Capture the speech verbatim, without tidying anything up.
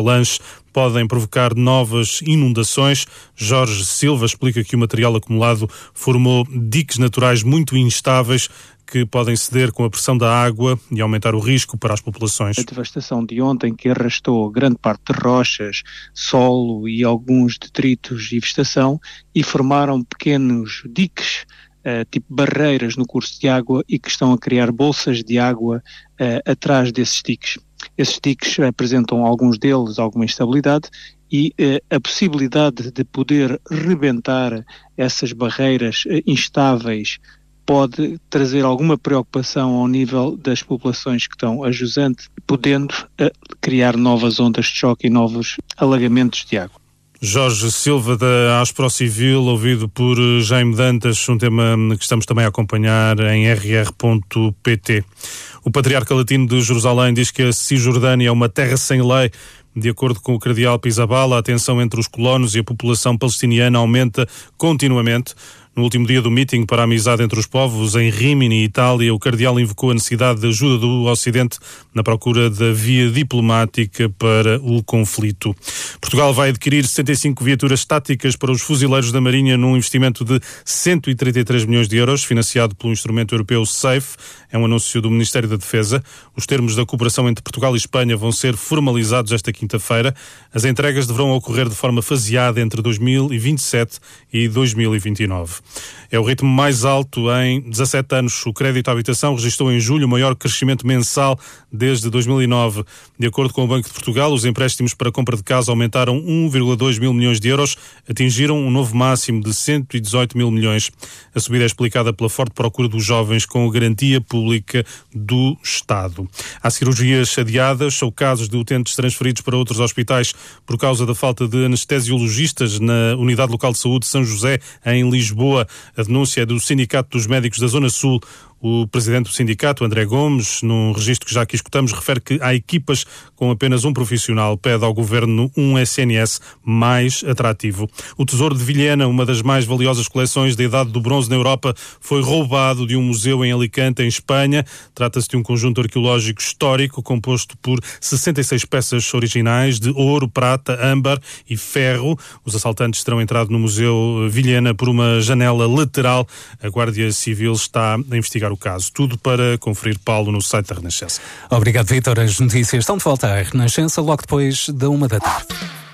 lanche podem provocar novas inundações. Jorge Silva explica que o material acumulado formou diques naturais muito instáveis que podem ceder com a pressão da água e aumentar o risco para as populações. A devastação de ontem, que arrastou grande parte de rochas, solo e alguns detritos e vegetação, e formaram pequenos diques, uh, tipo barreiras no curso de água, e que estão a criar bolsas de água uh, atrás desses diques. Esses diques apresentam, alguns deles, alguma instabilidade, e uh, a possibilidade de poder rebentar essas barreiras uh, instáveis pode trazer alguma preocupação ao nível das populações que estão a jusante, podendo uh, criar novas ondas de choque e novos alagamentos de água. Jorge Silva, da Aspro Civil, ouvido por Jaime Dantas, um tema que estamos também a acompanhar em r r ponto p t. O Patriarca Latino de Jerusalém diz que a Cisjordânia é uma terra sem lei. De acordo com o cardeal Pizzaballa, a tensão entre os colonos e a população palestiniana aumenta continuamente. No último dia do meeting para a amizade entre os povos, em Rimini, Itália, o cardeal invocou a necessidade de ajuda do Ocidente na procura da via diplomática para o conflito. Portugal vai adquirir setenta e cinco viaturas táticas para os fuzileiros da Marinha num investimento de cento e trinta e três milhões de euros, financiado pelo instrumento europeu SAFE. É um anúncio do Ministério da Defesa. Os termos da cooperação entre Portugal e Espanha vão ser formalizados esta quinta-feira. As entregas deverão ocorrer de forma faseada entre dois mil e vinte e sete e dois mil e vinte e nove. É o ritmo mais alto em dezassete anos. O crédito à habitação registrou em julho o maior crescimento mensal desde dois mil e nove. De acordo com o Banco de Portugal, os empréstimos para compra de casa aumentaram um vírgula dois mil milhões de euros, atingiram um novo máximo de cento e dezoito mil milhões. A subida é explicada pela forte procura dos jovens com a garantia pública do Estado. Há cirurgias adiadas ou casos de utentes transferidos para outros hospitais por causa da falta de anestesiologistas na Unidade Local de Saúde de São José, em Lisboa. A denúncia é do Sindicato dos Médicos da Zona Sul. O presidente do sindicato, André Gomes, num registro que já aqui escutamos, refere que há equipas com apenas um profissional. Pede ao governo um S N S mais atrativo. O Tesouro de Vilhena, uma das mais valiosas coleções da Idade do Bronze na Europa, foi roubado de um museu em Alicante, em Espanha. Trata-se de um conjunto arqueológico histórico composto por sessenta e seis peças originais de ouro, prata, âmbar e ferro. Os assaltantes terão entrado no Museu Vilhena por uma janela lateral. A Guarda Civil está a investigar o caso. Tudo para conferir, Paulo, no site da Renascença. Obrigado, Vítor. As notícias estão de volta à Renascença logo depois da uma da tarde.